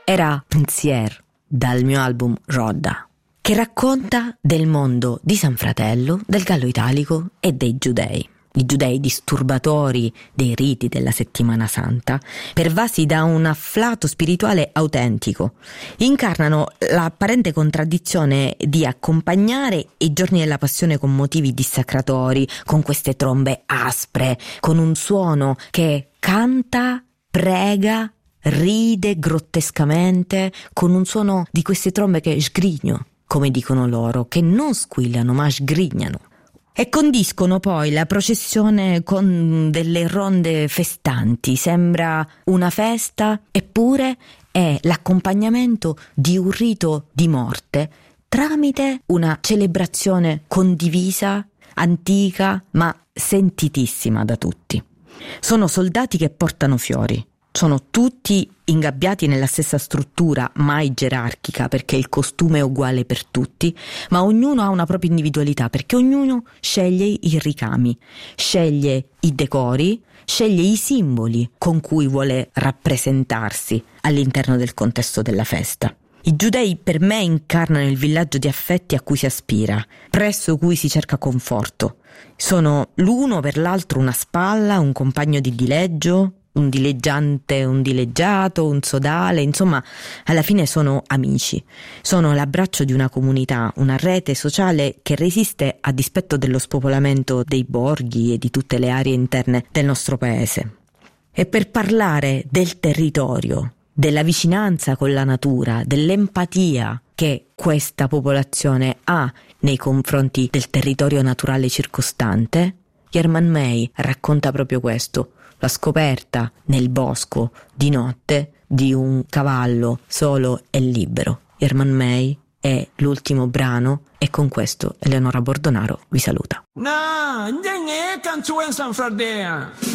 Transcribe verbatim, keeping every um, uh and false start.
Era Pensier, dal mio album Rodda, che racconta del mondo di San Fratello, del Gallo Italico e dei giudei. I giudei disturbatori dei riti della Settimana Santa, pervasi da un afflato spirituale autentico, incarnano l'apparente contraddizione di accompagnare i giorni della Passione con motivi dissacratori, con queste trombe aspre, con un suono che canta, prega, ride grottescamente, con un suono di queste trombe che sgrigno, come dicono loro, che non squillano ma sgrignano. E condiscono poi la processione con delle ronde festanti, sembra una festa, eppure è l'accompagnamento di un rito di morte tramite una celebrazione condivisa, antica, ma sentitissima da tutti. Sono soldati che portano fiori. Sono tutti ingabbiati nella stessa struttura, mai gerarchica, perché il costume è uguale per tutti, ma ognuno ha una propria individualità, perché ognuno sceglie i ricami, sceglie i decori, sceglie i simboli con cui vuole rappresentarsi all'interno del contesto della festa. I giudei per me incarnano il villaggio di affetti a cui si aspira, presso cui si cerca conforto. Sono l'uno per l'altro una spalla, un compagno di dileggio, un dileggiante, un dileggiato, un sodale, insomma, alla fine sono amici. Sono l'abbraccio di una comunità, una rete sociale che resiste a dispetto dello spopolamento dei borghi e di tutte le aree interne del nostro paese. E per parlare del territorio, della vicinanza con la natura, dell'empatia che questa popolazione ha nei confronti del territorio naturale circostante, Hermann May racconta proprio questo. La scoperta nel bosco di notte di un cavallo solo e libero. Hermann May è l'ultimo brano e con questo Eleonora Bordonaro vi saluta. No, ninguém é canto em San Fradea.